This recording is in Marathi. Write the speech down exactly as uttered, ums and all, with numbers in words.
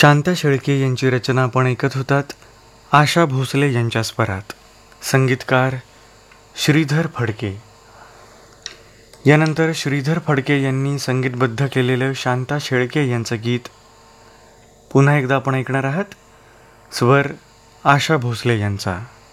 शांता शेळके यांची रचना आपण ऐकत होतात आशा भोसले यांच्या स्वरात. संगीतकार श्रीधर फडके. यानंतर श्रीधर फडके यांनी संगीतबद्ध केलेलं शांता शेळके यांचं गीत पुन्हा एकदा आपण ऐकणार आहात. स्वर आशा भोसले यांचा.